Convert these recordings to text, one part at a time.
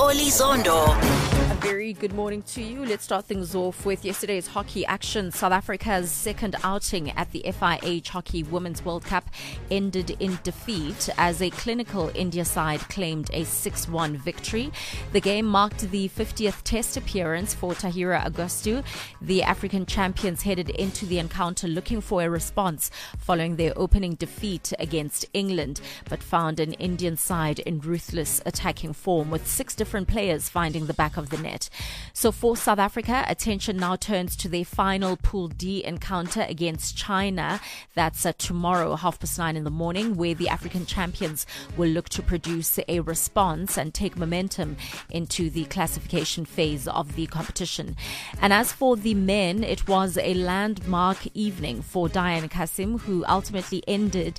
Oli Zondo. A very good morning to you. Let's start things off with yesterday's hockey action. South Africa's second outing at the FIH Hockey Women's World Cup ended in defeat as a clinical India side claimed a 6-1 victory. The game marked the 50th test appearance for Tahira Augustu. The African champions headed into the encounter looking for a response following their opening defeat against England, but found an Indian side in ruthless attacking form with 6 different players finding the back of the net. So for South Africa, attention now turns to their final Pool D encounter against China. That's tomorrow, 9:30 in the morning, where the African champions will look to produce a response and take momentum into the classification phase of the competition. And as for the men, it was a landmark evening for Diane Kasim, which ultimately ended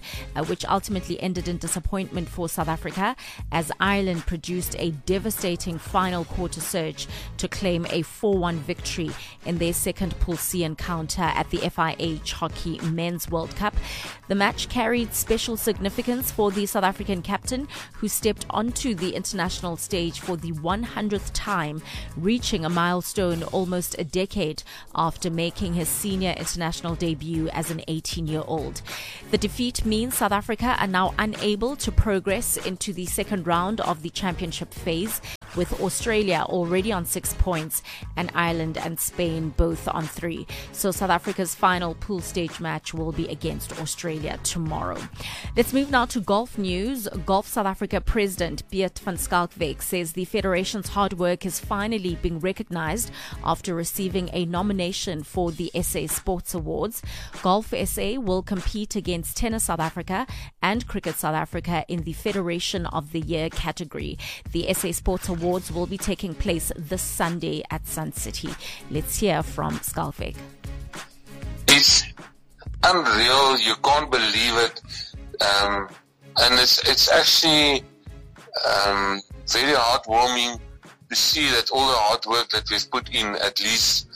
in disappointment for South Africa as Ireland produced a devastating final quarter surge to claim a 4-1 victory in their second Pool C encounter at the FIH Hockey Men's World Cup. The match carried special significance for the South African captain, who stepped onto the international stage for the 100th time, reaching a milestone almost a decade after making his senior international debut as an 18-year-old. The defeat means South Africa are now unable to progress into the second round of the championship phase, with Australia already on 6 points and Ireland and Spain both on 3. So South Africa's final pool stage match will be against Australia tomorrow. Let's move now to golf news. Golf South Africa President Beat van Schalkwyk says the Federation's hard work is finally being recognized after receiving a nomination for the SA Sports Awards. Golf SA will compete against Tennis South Africa and Cricket South Africa in the Federation of the Year category. The SA Sports Awards will be taking place this Sunday at Sun City. Let's hear from Schalkwyk. It's unreal. You can't believe it. And it's actually very heartwarming to see that all the hard work that we've put in, at least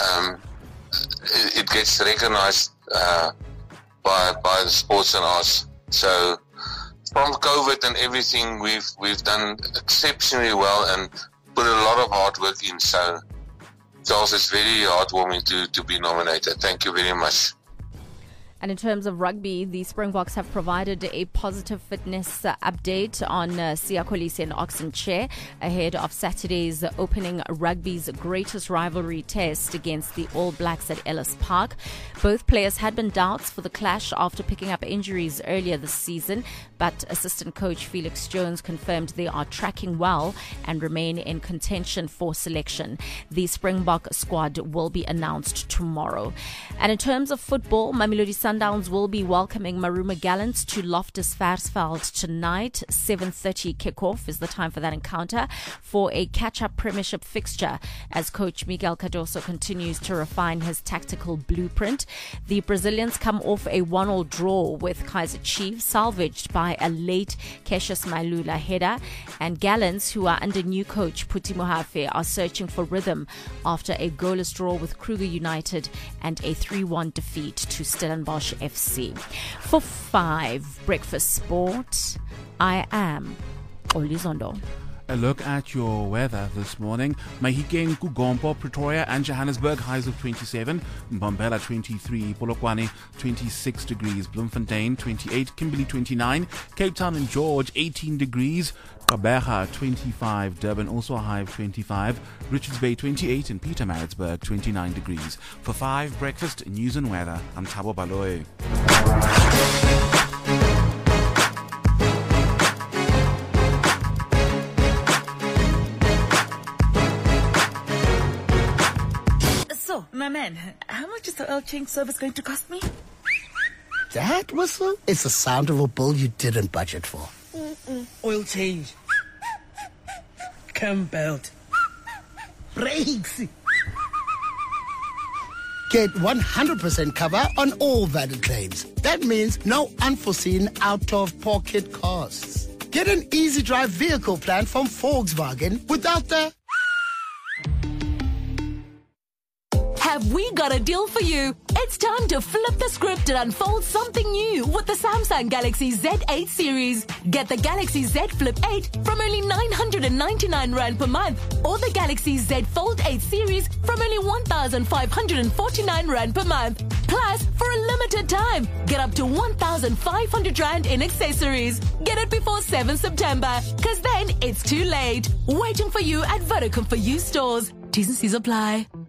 it gets recognized by the sports and arts. So from COVID and everything, we've done exceptionally well and put a lot of hard work in. So Charles, it's very heartwarming to be nominated. Thank you very much. And in terms of rugby, the Springboks have provided a positive fitness update on Siya Kolisi and Oxen Chair ahead of Saturday's opening rugby's greatest rivalry test against the All Blacks at Ellis Park. Both players had been doubts for the clash after picking up injuries earlier this season, but assistant coach Felix Jones confirmed they are tracking well and remain in contention for selection. The Springbok squad will be announced tomorrow. And in terms of football, Mamelodi Sundowns will be welcoming Maruma Gallants to Loftus Versfeld tonight. 7:30 kickoff is the time for that encounter for a catch-up premiership fixture as coach Miguel Cardoso continues to refine his tactical blueprint. The Brazilians come off a 1-1 draw with Kaizer Chiefs, salvaged by a late Cassius Mailula header, and Gallants, who are under new coach Phuti Mohafe, are searching for rhythm after a goalless draw with Kruger United and a 3-1 defeat to Stellenbosch FC. For 5 Breakfast Sport, I am Oli Zondo. A look at your weather this morning. Mahikeng, Kugompo, Pretoria and Johannesburg, highs of 27. Mbombela 23. Polokwane 26 degrees. Bloemfontein 28. Kimberley 29. Cape Town and George 18 degrees. Gqeberha 25. Durban also a high of 25. Richards Bay 28 and Pietermaritzburg 29 degrees. For 5 Breakfast News and Weather, I'm Thabo Baloyi. My man, how much is the oil change service going to cost me? That whistle is the sound of a bill you didn't budget for. Oil change. Cam belt. Brakes. Get 100% cover on all valid claims. That means no unforeseen out-of-pocket costs. Get an easy drive vehicle plan from Volkswagen without the... Have we got a deal for you? It's time to flip the script and unfold something new with the Samsung Galaxy Z8 series. Get the Galaxy Z Flip 8 from only 999 Rand per month, or the Galaxy Z Fold 8 series from only 1,549 Rand per month. Plus, for a limited time, get up to 1,500 Rand in accessories. Get it before 7 September, because then it's too late. Waiting for you at Vodacom For You stores. T's and C's apply.